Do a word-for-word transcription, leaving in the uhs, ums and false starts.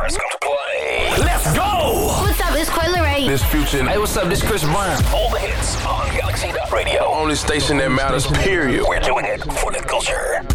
stars come to play. Let's go! What's up? It's Coi Leray. This Future. Hey, what's up? This Chris Brown. All the hits on Galaxy Radio. Only station that matters, period. We're doing it for the culture.